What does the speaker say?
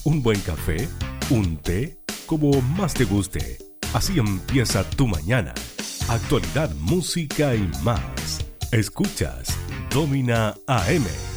un buen café, un té, como más te guste. Así empieza tu mañana. Actualidad, música y más. Escuchas Domina AM.